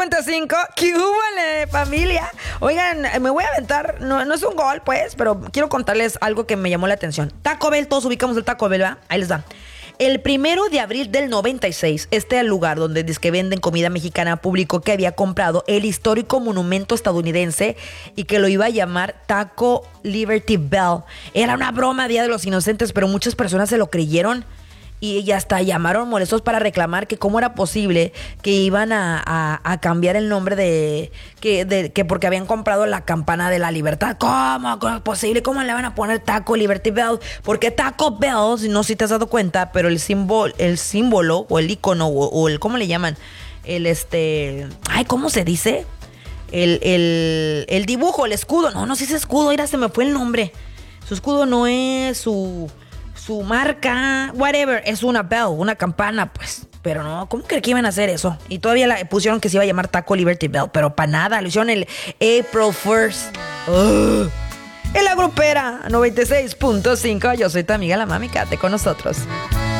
96.5. ¡Qué húbole, familia! Oigan, me voy a aventar, no es un gol, pues, pero quiero contarles algo que me llamó la atención. Taco Bell, todos ubicamos el Taco Bell, ¿verdad? Ahí les va. El 1 de abril del 96, el lugar donde dizque venden comida mexicana publicó que había comprado el histórico monumento estadounidense y que lo iba a llamar Taco Liberty Bell. Era una broma, Día de los Inocentes, pero muchas personas se lo creyeron y hasta llamaron molestos para reclamar que cómo era posible que iban a cambiar el nombre que porque habían comprado la campana de la libertad. ¿Cómo es posible? ¿Cómo le van a poner Taco Liberty Bell? Porque Taco Bell, no sé si te has dado cuenta, pero el símbolo o el icono o el, ¿cómo le llaman? ¿Cómo se dice? El dibujo, el escudo. No sé si es escudo, mira, se me fue el nombre. Su escudo no es su marca, whatever, es una bell, una campana, pues. Pero no, ¿cómo crees que iban a hacer eso? Y todavía pusieron que se iba a llamar Taco Liberty Bell, pero para nada, lo hicieron el April 1st. En la grupera 96.5, yo soy tu amiga la mami, quédate con nosotros.